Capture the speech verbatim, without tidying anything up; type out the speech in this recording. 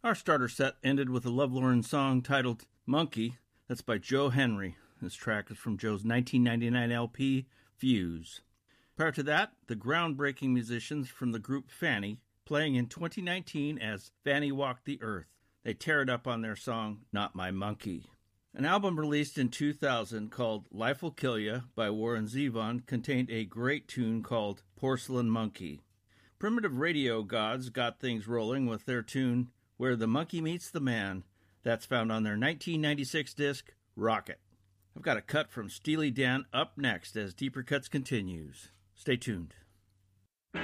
Our starter set ended with a Lovelorn song titled Monkey. That's by Joe Henry. This track is from Joe's nineteen ninety-nine L P, Fuse. Prior to that, the groundbreaking musicians from the group Fanny, playing in twenty nineteen as Fanny Walked the Earth. They tear it up on their song, Not My Monkey. An album released in two thousand called Life'll Kill Ya by Warren Zevon contained a great tune called Porcelain Monkey. Primitive Radio Gods got things rolling with their tune Where the Monkey Meets the Man. That's found on their nineteen ninety-six disc, Rocket. I've got a cut from Steely Dan up next as Deeper Cuts continues. Stay tuned.